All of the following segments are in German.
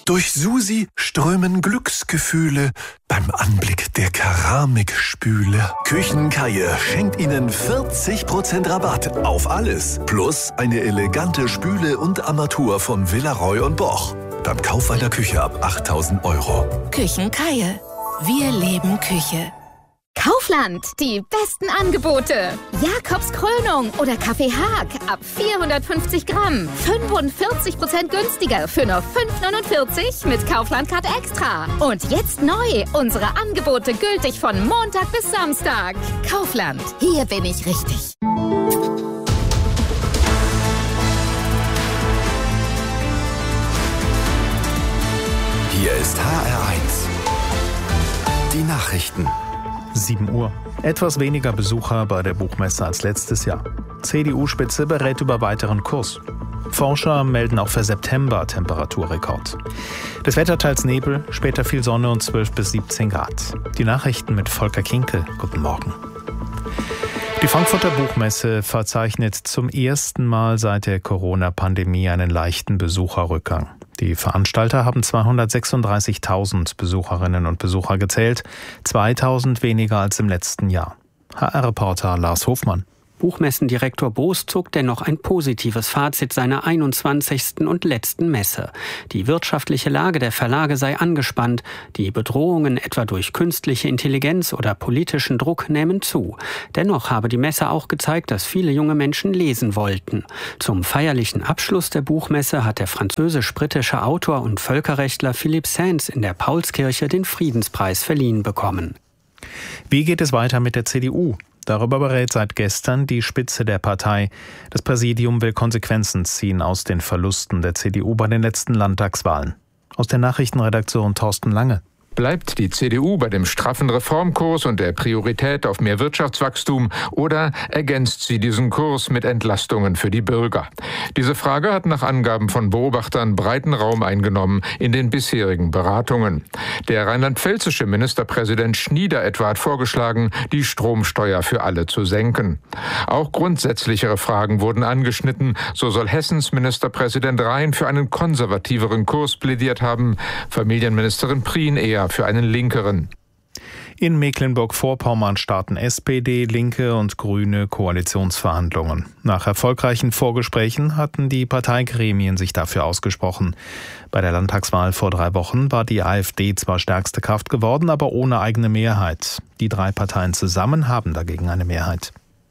Durch Susi strömen Glücksgefühle beim Anblick der Keramikspüle. Küchenkaie schenkt Ihnen 40% Rabatt auf alles. Plus eine elegante Spüle und Armatur von Villaroy & Boch. Beim Kauf einer Küche ab 8.000 €. Küchenkaie. Wir leben Küche. Kaufland, die besten Angebote. Jakobs Krönung oder Kaffee Haag ab 450 Gramm. 45% günstiger für nur 5,49 mit Kaufland Card Extra. Und jetzt neu, unsere Angebote gültig von Montag bis Samstag. Kaufland, hier bin ich richtig. Hier ist HR1. Die Nachrichten. 7 Uhr. Etwas weniger Besucher bei der Buchmesse als letztes Jahr. CDU-Spitze berät über weiteren Kurs. Forscher melden auch für September Temperaturrekord. Das Wetter teils Nebel, später viel Sonne und 12 bis 17 Grad. Die Nachrichten mit Volker Kinkel. Guten Morgen. Die Frankfurter Buchmesse verzeichnet zum ersten Mal seit der Corona-Pandemie einen leichten Besucherrückgang. Die Veranstalter haben 236.000 Besucherinnen und Besucher gezählt, 2.000 weniger als im letzten Jahr. HR-Reporter Lars Hofmann. Buchmessendirektor Boos zog dennoch ein positives Fazit seiner 21. und letzten Messe. Die wirtschaftliche Lage der Verlage sei angespannt, die Bedrohungen etwa durch künstliche Intelligenz oder politischen Druck nähmen zu. Dennoch habe die Messe auch gezeigt, dass viele junge Menschen lesen wollten. Zum feierlichen Abschluss der Buchmesse hat der französisch-britische Autor und Völkerrechtler Philippe Sands in der Paulskirche den Friedenspreis verliehen bekommen. Wie geht es weiter mit der CDU? Darüber berät seit gestern die Spitze der Partei. Das Präsidium will Konsequenzen ziehen aus den Verlusten der CDU bei den letzten Landtagswahlen. Aus der Nachrichtenredaktion Thorsten Lange. Bleibt die CDU bei dem straffen Reformkurs und der Priorität auf mehr Wirtschaftswachstum oder ergänzt sie diesen Kurs mit Entlastungen für die Bürger? Diese Frage hat nach Angaben von Beobachtern breiten Raum eingenommen in den bisherigen Beratungen. Der rheinland-pfälzische Ministerpräsident Schnieder etwa hat vorgeschlagen, die Stromsteuer für alle zu senken. Auch grundsätzlichere Fragen wurden angeschnitten. So soll Hessens Ministerpräsident Rhein für einen konservativeren Kurs plädiert haben, Familienministerin Prien eher für einen linkeren. In Mecklenburg-Vorpommern starten SPD, Linke und Grüne Koalitionsverhandlungen. Nach erfolgreichen Vorgesprächen hatten die Parteigremien sich dafür ausgesprochen. Bei der Landtagswahl vor 3 Wochen war die AfD zwar stärkste Kraft geworden, aber ohne eigene Mehrheit. Die 3 Parteien zusammen haben dagegen eine Mehrheit.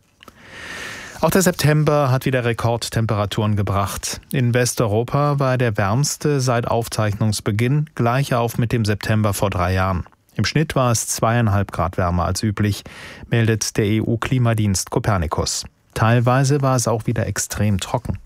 Auch der September hat wieder Rekordtemperaturen gebracht. In Westeuropa war er der wärmste seit Aufzeichnungsbeginn, gleich auf mit dem September vor 3 Jahren. Im Schnitt war es 2,5 Grad wärmer als üblich, meldet der EU-Klimadienst Copernicus. Teilweise war es auch wieder extrem trocken.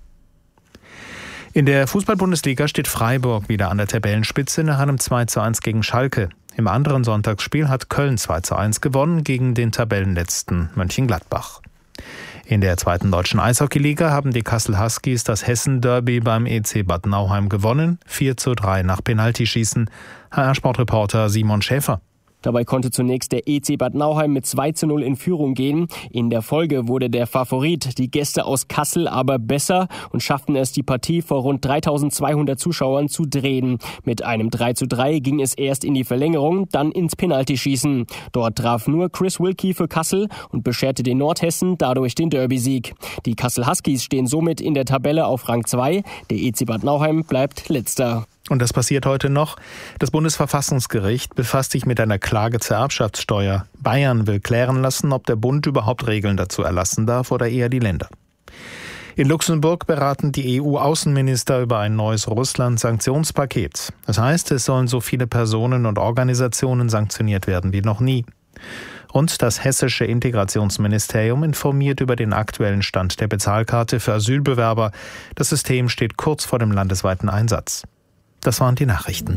In der Fußball-Bundesliga steht Freiburg wieder an der Tabellenspitze nach einem 2:1 gegen Schalke. Im anderen Sonntagsspiel hat Köln 2:1 gewonnen gegen den Tabellenletzten Mönchengladbach. In der 2. deutschen Eishockeyliga haben die Kassel Huskies das Hessen-Derby beim EC Bad Nauheim gewonnen, 4:3 nach Penaltyschießen. HR-Sportreporter Simon Schäfer. Dabei konnte zunächst der EC Bad Nauheim mit 2:0 in Führung gehen. In der Folge wurde der Favorit, die Gäste aus Kassel, aber besser und schafften es, die Partie vor rund 3.200 Zuschauern zu drehen. Mit einem 3:3 ging es erst in die Verlängerung, dann ins Penaltyschießen. Dort traf nur Chris Wilkie für Kassel und bescherte den Nordhessen dadurch den Derby-Sieg. Die Kassel Huskies stehen somit in der Tabelle auf Rang 2. Der EC Bad Nauheim bleibt letzter. Und das passiert heute noch. Das Bundesverfassungsgericht befasst sich mit einer Klage zur Erbschaftssteuer. Bayern will klären lassen, ob der Bund überhaupt Regeln dazu erlassen darf oder eher die Länder. In Luxemburg beraten die EU-Außenminister über ein neues Russland-Sanktionspaket. Das heißt, es sollen so viele Personen und Organisationen sanktioniert werden wie noch nie. Und das hessische Integrationsministerium informiert über den aktuellen Stand der Bezahlkarte für Asylbewerber. Das System steht kurz vor dem landesweiten Einsatz. Das waren die Nachrichten.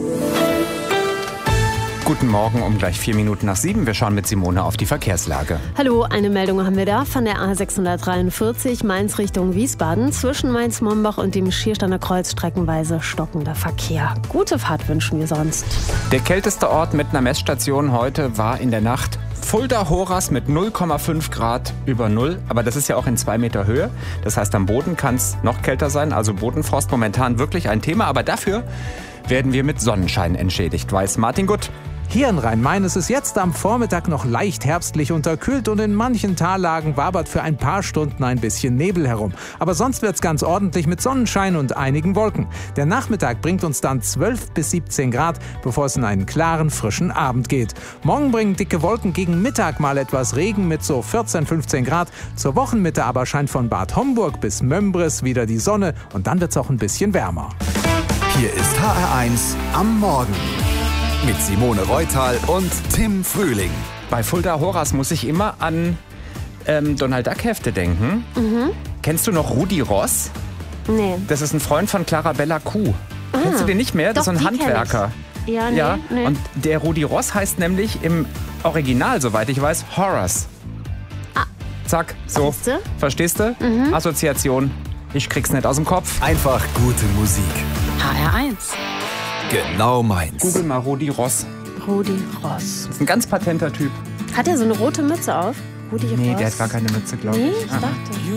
Guten Morgen, um gleich 4 Minuten nach 7. Wir schauen mit Simone auf die Verkehrslage. Hallo, eine Meldung haben wir da von der A643 Mainz Richtung Wiesbaden. Zwischen Mainz-Mombach und dem Schiersteiner Kreuz streckenweise stockender Verkehr. Gute Fahrt wünschen wir sonst. Der kälteste Ort mit einer Messstation heute war in der Nacht Fulda-Horas mit 0,5 Grad über Null. Aber das ist ja auch in 2 Meter Höhe. Das heißt, am Boden kann es noch kälter sein. Also Bodenfrost momentan wirklich ein Thema. Aber dafür werden wir mit Sonnenschein entschädigt, weiß Martin Gutt. Hier in Rhein-Main ist es jetzt am Vormittag noch leicht herbstlich unterkühlt und in manchen Tallagen wabert für ein paar Stunden ein bisschen Nebel herum. Aber sonst wird's ganz ordentlich mit Sonnenschein und einigen Wolken. Der Nachmittag bringt uns dann 12 bis 17 Grad, bevor es in einen klaren, frischen Abend geht. Morgen bringen dicke Wolken gegen Mittag mal etwas Regen mit so 14, 15 Grad. Zur Wochenmitte aber scheint von Bad Homburg bis Mömbris wieder die Sonne und dann wird's auch ein bisschen wärmer. Hier ist HR1 am Morgen mit Simone Reutal und Tim Frühling. Bei Fulda Horas muss ich immer an Donald Duck Hefte denken. Kennst du noch Rudi Ross? Nee. Das ist ein Freund von Clarabella Kuh. Kennst du den nicht mehr? Das ist so ein Handwerker. Ja, nee. Und der Rudi Ross heißt nämlich im Original, soweit ich weiß, Horace. Zack, so. Verstehst du? Assoziation. Ich krieg's nicht aus dem Kopf. Einfach gute Musik. HR1. Genau meins. Google mal Rudi Ross. Rudi Ross. Das ist ein ganz patenter Typ. Hat er so eine rote Mütze auf? Rudi Ross? Nee, der hat gar keine Mütze, glaube ich. Nee, ich dachte.